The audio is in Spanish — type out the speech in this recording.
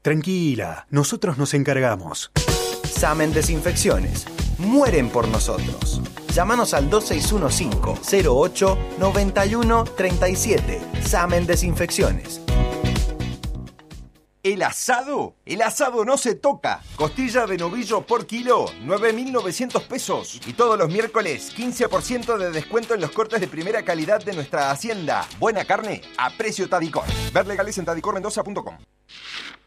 Tranquila, nosotros nos encargamos. Samen Desinfecciones. Mueren por nosotros. Llámanos al 2615-08-9137. Samen Desinfecciones. ¿El asado? El asado no se toca. Costilla de novillo por kilo, 9.900 pesos. Y todos los miércoles, 15% de descuento en los cortes de primera calidad de nuestra hacienda. Buena carne a precio Tadicor. Ver legales en tadicormendoza.com.